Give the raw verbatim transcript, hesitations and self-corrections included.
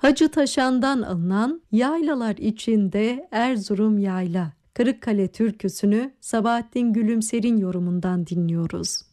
Hacı Taşan'dan alınan Yaylalar içinde Erzurum Yayla, Kırıkkale türküsünü Sabahattin Gülümser'in yorumundan dinliyoruz.